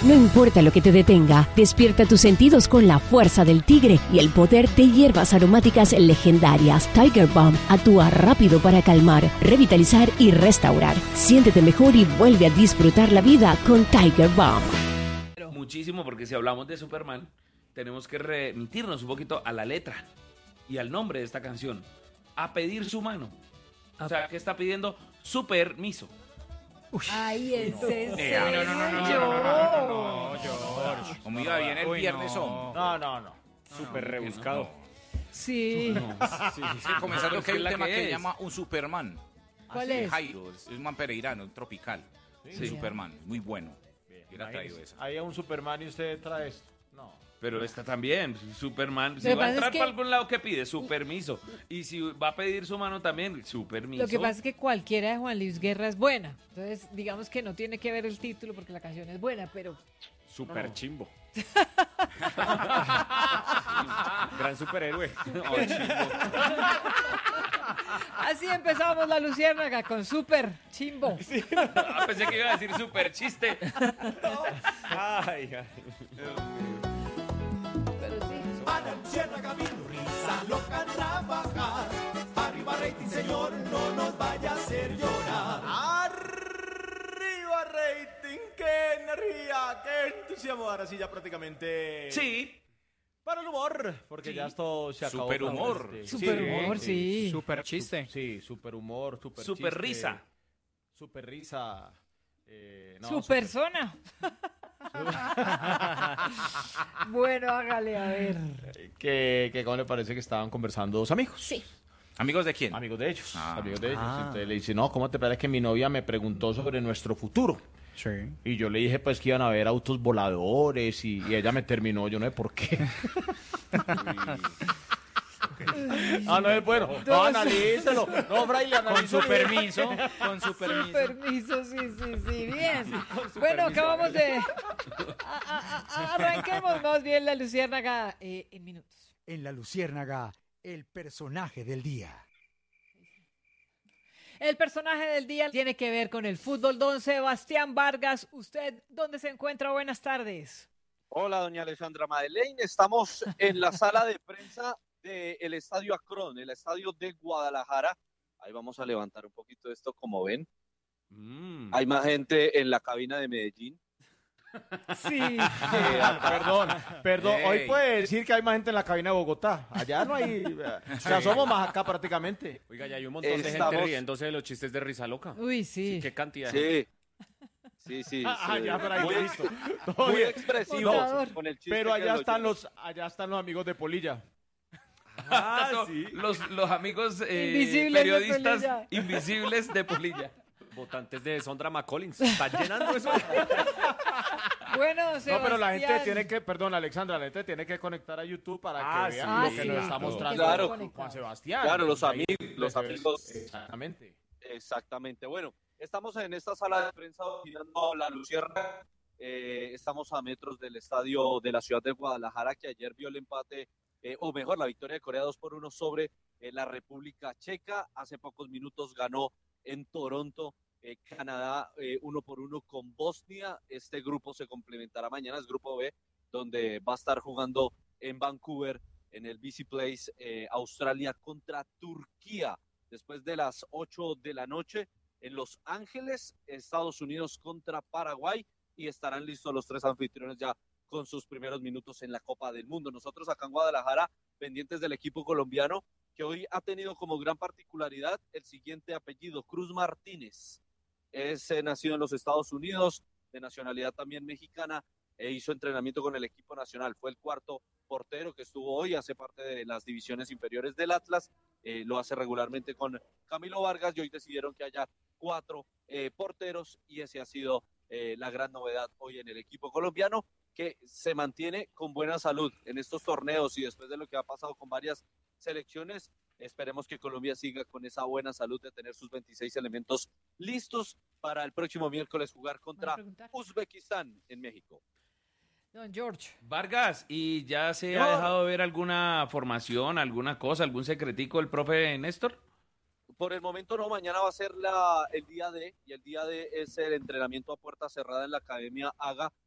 No importa lo que te detenga, despierta tus sentidos con la fuerza del tigre y el poder de hierbas aromáticas legendarias. Tiger Balm actúa rápido para calmar, revitalizar y restaurar. Siéntete mejor y vuelve a disfrutar la vida con Tiger Balm. Muchísimo, porque si hablamos de Superman, tenemos que remitirnos un poquito a la letra y al nombre de esta canción. A pedir su mano. O sea, ¿qué está pidiendo? Supermiso. Ay, ¿es en serio? No, George. Como iba bien el viernes, No. Súper rebuscado. Sí. Sí, comenzando que hay un ¿la tema que que es? llama Un Superman. ¿Cuál De es? Jairo, es un man pereirano, un tropical. Sí. Superman, muy bueno. Hubiera traído eso. Ahí a un Superman y usted trae esto. No. Pero está también, Superman. Si Lo que va a pasa entrar es que- para algún lado, ¿qué pide? Su permiso. Y si va a pedir su mano también, su permiso. Lo que pasa es que cualquiera de Juan Luis Guerra es buena. Entonces, digamos que no tiene que ver el título porque la canción es buena, pero Súper chimbo. Gran superhéroe. así empezamos la Luciérnaga con Super Chimbo. Pensé que iba a decir super chiste. Ay. Pero sí. Ana Luciérnaga vino risa loca a trabajar. Arriba rating, señor, no nos vaya a hacer llorar. Arriba rating, qué energía, qué entusiasmo. Ahora sí ya prácticamente... Sí. Para el humor, porque ya esto se acabó. Superhumor. Superhumor, sí. Super chiste. Sí, super humor, super Super chiste, risa. Super risa. Su persona. Bueno, hágale, a ver. Que ¿cómo le parece que estaban conversando dos amigos? Sí. ¿Amigos de quién? Amigos de ellos. Ah. Amigos de ellos. Entonces le dice, no, ¿cómo te parece que mi novia me preguntó sobre nuestro futuro? Sí. Y yo le dije, pues, que iban a haber autos voladores y ella me terminó, yo no sé por qué. No es bueno. No, analícelo. No, fraile, Con analícelo. su permiso. Con su Su permiso. permiso, sí, bien. Bueno, acabamos de... Arranquemos más bien la Luciérnaga en minutos. En La Luciérnaga, el personaje del día. El personaje del día tiene que ver con el fútbol. Don Sebastián Vargas, ¿usted dónde se encuentra? Buenas tardes. Hola, doña Alessandra Madeleine. Estamos en la sala de prensa del Estadio Akron, el estadio de Guadalajara. Ahí vamos a levantar un poquito esto, como ven. Hay más gente en la cabina de Medellín. Sí. Perdón. Ey. Hoy puede decir que hay más gente en la cabina de Bogotá. Allá no hay. O sea, somos más acá prácticamente. Oiga, ya hay un montón de gente Estamos- riéndose de los chistes de risa loca. Uy, sí. Qué cantidad de gente. Sí. Sí. Ya, pero ahí Muy, listo. Todo muy bien. expresivo Contador. con el chiste. Pero que allá lo están lleva. allá están los amigos de Polilla. Los amigos Invisibles de periodistas Polilla. invisibles de Polilla. Votantes de Sondra McCollins. ¿Está llenando eso? Bueno, Sebastián. No, pero la gente tiene que, perdón, Alexandra, la gente tiene que conectar a YouTube para que vean lo sí. que nos está Sí, mostrando claro. Juan Sebastián. Claro, los Ahí, amigos. Exactamente. Exactamente. Bueno, estamos en esta sala de prensa mirando la Luciérnaga. Estamos a metros del estadio de la ciudad de Guadalajara, que ayer vio el empate, o mejor, la victoria de Corea 2-1 sobre la República Checa. Hace pocos minutos ganó en Toronto Canadá 1-1 con Bosnia. Este grupo se complementará mañana, es grupo B, donde va a estar jugando en Vancouver, en el BC Place, Australia contra Turquía. Después de las 8 de la noche, en Los Ángeles, Estados Unidos contra Paraguay, y estarán listos los tres anfitriones ya con sus primeros minutos en la Copa del Mundo. Nosotros acá en Guadalajara, pendientes del equipo colombiano, que hoy ha tenido como gran particularidad el siguiente apellido, Cruz Martínez. Es nacido en los Estados Unidos, de nacionalidad también mexicana, e hizo entrenamiento con el equipo nacional. Fue el cuarto portero que estuvo hoy, hace parte de las divisiones inferiores del Atlas, lo hace regularmente con Camilo Vargas, y hoy decidieron que haya 4 porteros, y ese ha sido la gran novedad hoy en el equipo colombiano, que se mantiene con buena salud en estos torneos, y después de lo que ha pasado con varias selecciones, esperemos que Colombia siga con esa buena salud de tener sus 26 elementos listos para el próximo miércoles jugar contra Uzbekistán en México. Don George. Vargas, ¿y ya se ha dejado ver alguna formación, alguna cosa, algún secretico del profe Néstor? Por el momento no, mañana va a ser el día D, y el día D es el entrenamiento a puerta cerrada en la Academia AGA